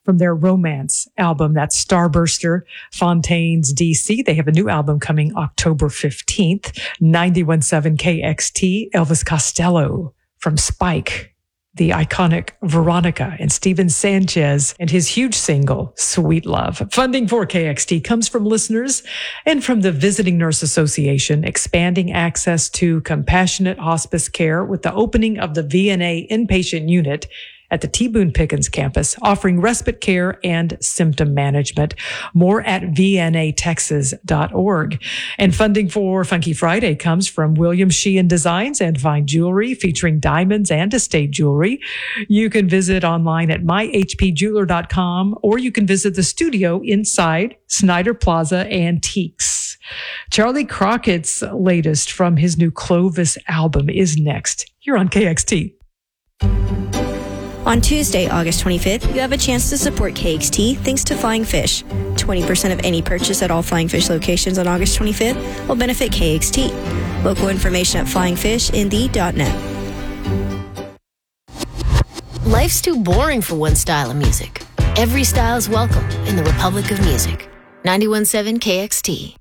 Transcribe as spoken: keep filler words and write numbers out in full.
from their romance album. That's Starburster, Fontaines, D C. They have a new album coming October fifteenth. ninety-one point seven K X T, Elvis Costello from Spike, the iconic Veronica, and Steven Sanchez and his huge single, Sweet Love. Funding for K X T comes from listeners and from the Visiting Nurse Association, expanding access to compassionate hospice care with the opening of the V N A inpatient unit at the T. Boone Pickens campus, offering respite care and symptom management. More at v n a texas dot org. And funding for Funky Friday comes from William Sheehan Designs and Fine Jewelry, featuring diamonds and estate jewelry. You can visit online at my h p jeweler dot com, or you can visit the studio inside Snyder Plaza Antiques. Charlie Crockett's latest from his new Clovis album is next, here on K X T. On Tuesday, August twenty-fifth, you have a chance to support K X T thanks to Flying Fish. twenty percent of any purchase at all Flying Fish locations on August twenty-fifth will benefit K X T. Local information at flying fish n d dot net. Life's too boring for one style of music. Every style is welcome in the Republic of Music. ninety-one point seven K X T.